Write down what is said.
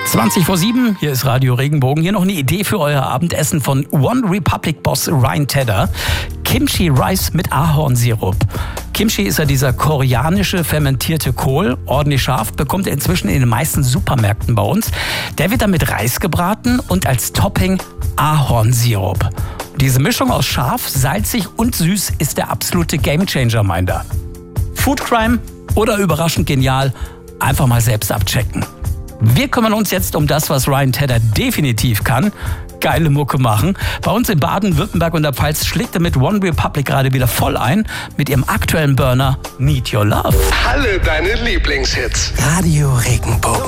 7:20, hier ist Radio Regenbogen. Hier noch eine Idee für euer Abendessen von One Republic Boss Ryan Tedder. Kimchi Rice mit Ahornsirup. Kimchi ist ja dieser koreanische fermentierte Kohl, ordentlich scharf, bekommt ihr inzwischen in den meisten Supermärkten bei uns. Der wird dann mit Reis gebraten und als Topping Ahornsirup. Diese Mischung aus scharf, salzig und süß ist der absolute Gamechanger, meint er. Food Crime oder überraschend genial, einfach mal selbst abchecken. Wir kümmern uns jetzt um das, was Ryan Tedder definitiv kann. Geile Mucke machen. Bei uns in Baden-Württemberg und der Pfalz schlägt er mit One Republic gerade wieder voll ein mit ihrem aktuellen Burner Need Your Love. Alle deine Lieblingshits. Radio Regenbogen.